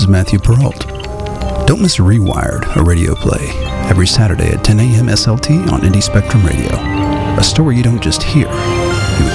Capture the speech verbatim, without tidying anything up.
is Matthew Perrault. Don't miss Rewired, a radio play, every Saturday at ten a.m. S L T on Indie Spectrum Radio. A story you don't just hear,